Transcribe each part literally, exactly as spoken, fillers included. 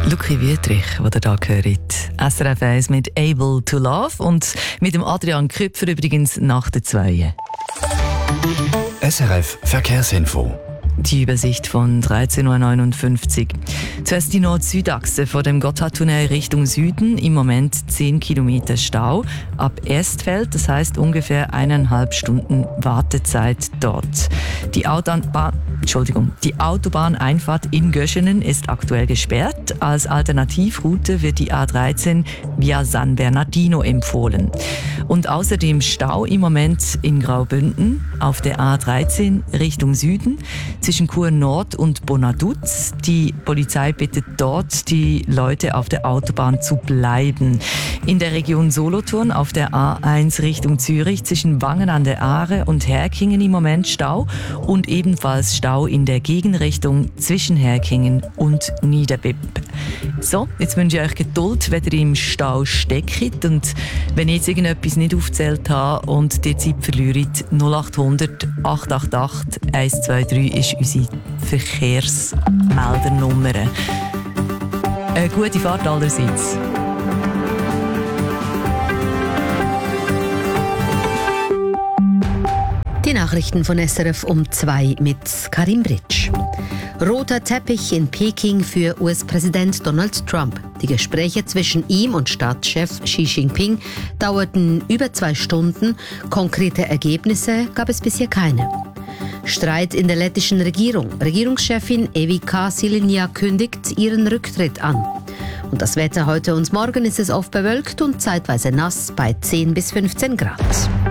Luki Wüthrich, den ihr hier hört. S R F eins mit «Able to Love» und mit dem Adrian Küpfer übrigens nach der zwei. S R F Verkehrsinfo. Die Übersicht von dreizehn Uhr neunundfünfzig. Zuerst die Nord-Süd-Achse vor dem Gotthardtunnel Richtung Süden. Im Moment zehn Kilometer Stau. Ab Erstfeld, das heißt ungefähr eineinhalb Stunden Wartezeit dort. Die Autobahn, Entschuldigung, die Autobahneinfahrt in Göschenen ist aktuell gesperrt. Als Alternativroute wird die A dreizehn via San Bernardino empfohlen. Und außerdem Stau im Moment in Graubünden auf der A dreizehn Richtung Süden. Zwischen Chur Nord und Bonaduz. Die Polizei bittet dort, die Leute auf der Autobahn zu bleiben. In der Region Solothurn auf der A eins Richtung Zürich zwischen Wangen an der Aare und Herkingen im Moment Stau und ebenfalls Stau in der Gegenrichtung zwischen Herkingen und Niederbipp. So, jetzt wünsche ich euch Geduld, wenn ihr im Stau steckt und wenn ich jetzt irgendetwas nicht aufgezählt habe und die Zeit verliert, null acht hundert acht acht acht eins zwei drei ist unsere Verkehrsmeldernummer. Eine gute Fahrt allerseits. Die Nachrichten von S R F um zwei mit Karim Britsch. Roter Teppich in Peking für U S-Präsident Donald Trump. Die Gespräche zwischen ihm und Staatschef Xi Jinping dauerten über zwei Stunden. Konkrete Ergebnisse gab es bisher keine. Streit in der lettischen Regierung. Regierungschefin Evika Silinja kündigt ihren Rücktritt an. Und das Wetter heute und morgen ist es oft bewölkt und zeitweise nass bei zehn bis fünfzehn Grad.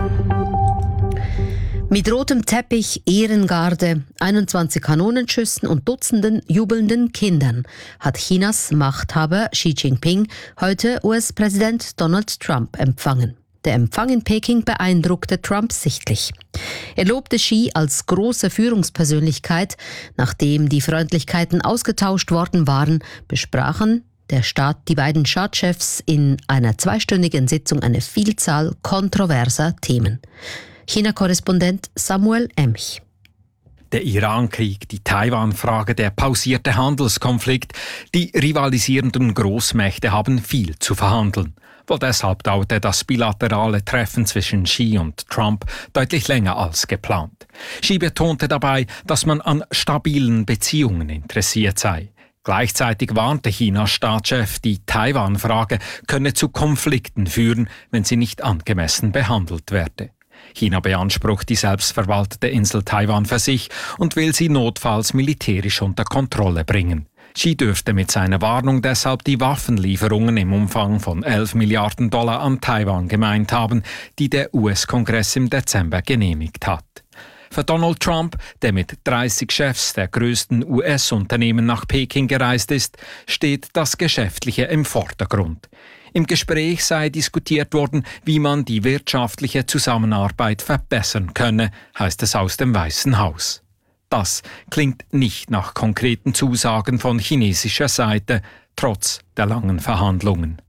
Mit rotem Teppich, Ehrengarde, einundzwanzig Kanonenschüssen und Dutzenden jubelnden Kindern hat Chinas Machthaber Xi Jinping heute U S-Präsident Donald Trump empfangen. Der Empfang in Peking beeindruckte Trump sichtlich. Er lobte Xi als große Führungspersönlichkeit. Nachdem die Freundlichkeiten ausgetauscht worden waren, besprachen der Staat, die beiden Staatschefs in einer zweistündigen Sitzung eine Vielzahl kontroverser Themen. China-Korrespondent Samuel Emch. Der Iran-Krieg, die Taiwan-Frage, der pausierte Handelskonflikt, die rivalisierenden Großmächte haben viel zu verhandeln. Wohl deshalb dauerte das bilaterale Treffen zwischen Xi und Trump deutlich länger als geplant. Xi betonte dabei, dass man an stabilen Beziehungen interessiert sei. Gleichzeitig warnte Chinas Staatschef, die Taiwan-Frage könne zu Konflikten führen, wenn sie nicht angemessen behandelt werde. China beansprucht die selbstverwaltete Insel Taiwan für sich und will sie notfalls militärisch unter Kontrolle bringen. Xi dürfte mit seiner Warnung deshalb die Waffenlieferungen im Umfang von elf Milliarden Dollar an Taiwan gemeint haben, die der U S-Kongress im Dezember genehmigt hat. Für Donald Trump, der mit dreißig Chefs der größten U S-Unternehmen nach Peking gereist ist, steht das Geschäftliche im Vordergrund. Im Gespräch sei diskutiert worden, wie man die wirtschaftliche Zusammenarbeit verbessern könne, heißt es aus dem Weißen Haus. Das klingt nicht nach konkreten Zusagen von chinesischer Seite, trotz der langen Verhandlungen.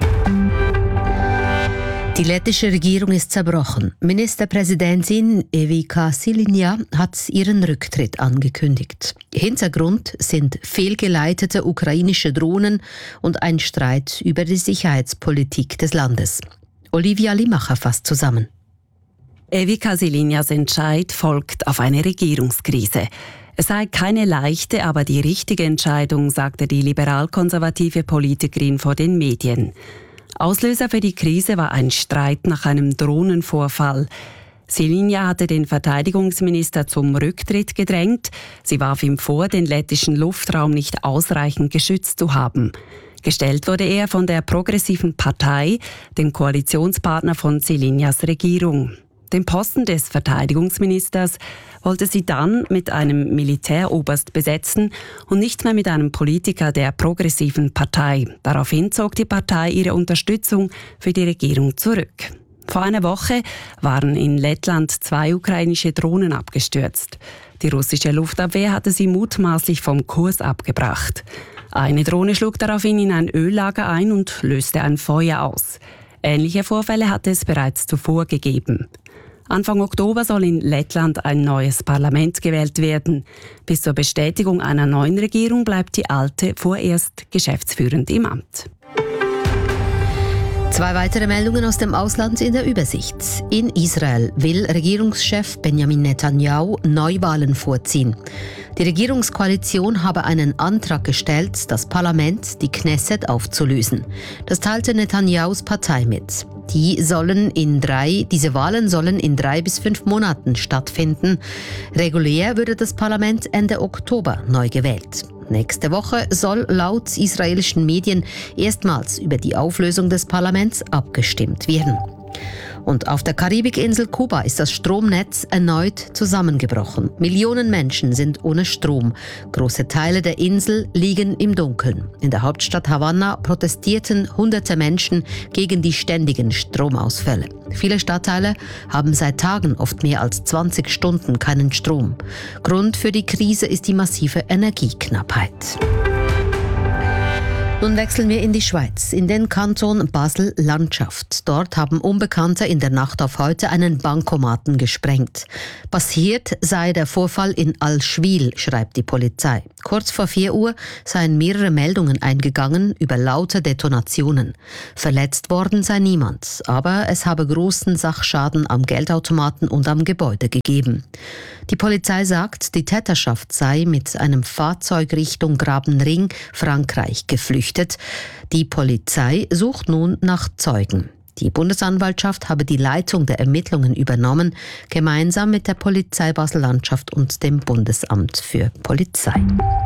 Die lettische Regierung ist zerbrochen. Ministerpräsidentin Evika Silinja hat ihren Rücktritt angekündigt. Hintergrund sind fehlgeleitete ukrainische Drohnen und ein Streit über die Sicherheitspolitik des Landes. Olivia Limacher fasst zusammen. Evika Silinjas Entscheid folgt auf eine Regierungskrise. Es sei keine leichte, aber die richtige Entscheidung, sagte die liberal-konservative Politikerin vor den Medien. Auslöser für die Krise war ein Streit nach einem Drohnenvorfall. Silinja hatte den Verteidigungsminister zum Rücktritt gedrängt. Sie warf ihm vor, den lettischen Luftraum nicht ausreichend geschützt zu haben. Gestellt wurde er von der Progressiven Partei, dem Koalitionspartner von Silinjas Regierung. Den Posten des Verteidigungsministers wollte sie dann mit einem Militäroberst besetzen und nicht mehr mit einem Politiker der Progressiven Partei. Daraufhin zog die Partei ihre Unterstützung für die Regierung zurück. Vor einer Woche waren in Lettland zwei ukrainische Drohnen abgestürzt. Die russische Luftabwehr hatte sie mutmaßlich vom Kurs abgebracht. Eine Drohne schlug daraufhin in ein Öllager ein und löste ein Feuer aus. Ähnliche Vorfälle hatte es bereits zuvor gegeben. Anfang Oktober soll in Lettland ein neues Parlament gewählt werden. Bis zur Bestätigung einer neuen Regierung bleibt die alte vorerst geschäftsführend im Amt. Zwei weitere Meldungen aus dem Ausland in der Übersicht. In Israel will Regierungschef Benjamin Netanyahu Neuwahlen vorziehen. Die Regierungskoalition habe einen Antrag gestellt, das Parlament, die Knesset, aufzulösen. Das teilte Netanyahus Partei mit. Die sollen in drei, diese Wahlen sollen in drei bis fünf Monaten stattfinden. Regulär würde das Parlament Ende Oktober neu gewählt. Nächste Woche soll laut israelischen Medien erstmals über die Auflösung des Parlaments abgestimmt werden. Und auf der Karibikinsel Kuba ist das Stromnetz erneut zusammengebrochen. Millionen Menschen sind ohne Strom. Große Teile der Insel liegen im Dunkeln. In der Hauptstadt Havanna protestierten hunderte Menschen gegen die ständigen Stromausfälle. Viele Stadtteile haben seit Tagen oft mehr als zwanzig Stunden keinen Strom. Grund für die Krise ist die massive Energieknappheit. Nun wechseln wir in die Schweiz, in den Kanton Basel-Landschaft. Dort haben Unbekannte in der Nacht auf heute einen Bankomaten gesprengt. Passiert sei der Vorfall in Allschwil, schreibt die Polizei. Kurz vor vier Uhr seien mehrere Meldungen eingegangen über laute Detonationen. Verletzt worden sei niemand, aber es habe großen Sachschaden am Geldautomaten und am Gebäude gegeben. Die Polizei sagt, die Täterschaft sei mit einem Fahrzeug Richtung Grabenring, Frankreich, geflüchtet. Die Polizei sucht nun nach Zeugen. Die Bundesanwaltschaft habe die Leitung der Ermittlungen übernommen, gemeinsam mit der Polizei Basel-Landschaft und dem Bundesamt für Polizei.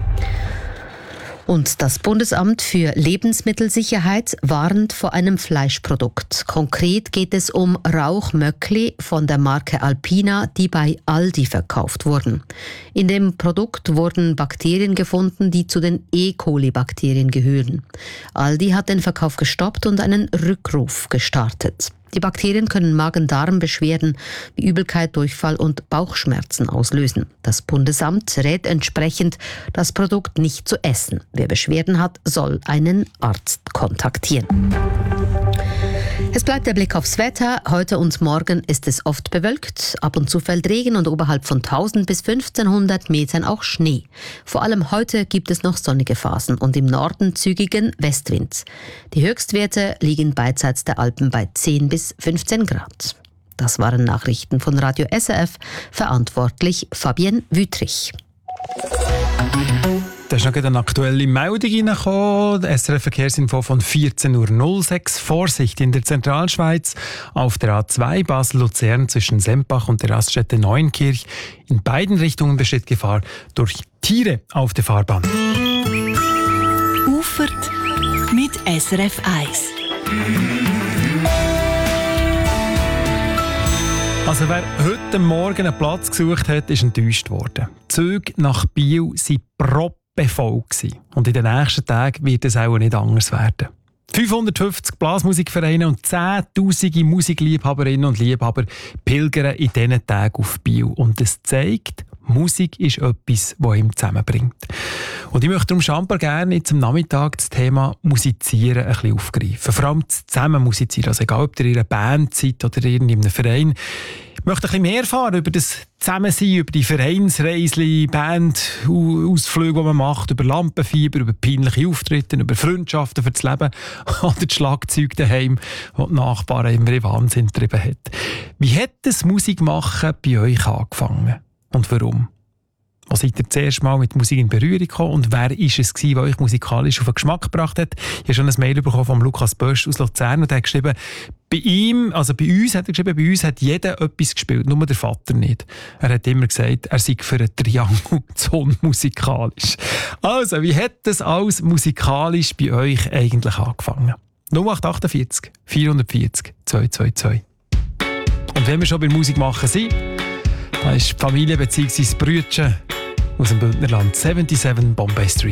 Und das Bundesamt für Lebensmittelsicherheit warnt vor einem Fleischprodukt. Konkret geht es um Rauchmöckli von der Marke Alpina, die bei Aldi verkauft wurden. In dem Produkt wurden Bakterien gefunden, die zu den E. coli-Bakterien gehören. Aldi hat den Verkauf gestoppt und einen Rückruf gestartet. Die Bakterien können Magen-Darm-Beschwerden wie Übelkeit, Durchfall und Bauchschmerzen auslösen. Das Bundesamt rät entsprechend, das Produkt nicht zu essen. Wer Beschwerden hat, soll einen Arzt kontaktieren. Es bleibt der Blick aufs Wetter. Heute und morgen ist es oft bewölkt. Ab und zu fällt Regen und oberhalb von tausend bis fünfzehnhundert Metern auch Schnee. Vor allem heute gibt es noch sonnige Phasen und im Norden zügigen Westwind. Die Höchstwerte liegen beidseits der Alpen bei zehn bis fünfzehn Grad. Das waren Nachrichten von Radio S R F, verantwortlich Fabienne Wüthrich. Da ist noch eine aktuelle Meldung reingekommen. S R F-Verkehrsinfo von vierzehn Uhr null sechs. Vorsicht in der Zentralschweiz auf der A zwei Basel-Luzern zwischen Sempach und der Raststätte Neuenkirch. In beiden Richtungen besteht Gefahr durch Tiere auf der Fahrbahn. Ufert mit S R F eins. Also wer heute Morgen einen Platz gesucht hat, ist enttäuscht worden. Die Züge nach Biel waren proppevoll gewesen. Und in den nächsten Tagen wird es auch nicht anders werden. fünfhundertfünfzig Blasmusikvereine und zehntausende Musikliebhaberinnen und Liebhaber pilgern in diesen Tagen auf Biel. Und es zeigt, Musik ist etwas, das ihm zusammenbringt. Und ich möchte darum scheinbar gerne jetzt am Nachmittag das Thema Musizieren ein bisschen aufgreifen. Vor allem das Zusammenmusizieren. Also egal, ob ihr in einer Band seid oder in einem Verein. Ich möchte ein bisschen mehr erfahren über das Zusammensein, über die Vereinsreisli, Bandausflüge, die man macht, über Lampenfieber, über peinliche Auftritte, über Freundschaften für das Leben oder das Schlagzeug daheim, das die Nachbarn immer in Wahnsinn getrieben hat. Wie hat das Musikmachen bei euch angefangen und warum? Wo seid ihr zuerst mal mit Musik in Berührung gekommen und wer war es, der euch musikalisch auf den Geschmack gebracht hat? Ich habe schon ein Mail bekommen von Lukas Bösch aus Luzern und er hat geschrieben, bei ihm, also bei uns hat er geschrieben, bei uns hat jeder etwas gespielt, nur der Vater nicht. Er hat immer gesagt, er sei für einen Triangel zu unmusikalisch. Also, wie hat das alles musikalisch bei euch eigentlich angefangen? null acht achtundvierzig vierhundertvierzig zweihundertzweiundzwanzig. Und wenn wir schon bei Musik machen sind, da ist die Familie bzw. das Brütchen aus dem Bündnerland siebenundsiebzig Bombay Street.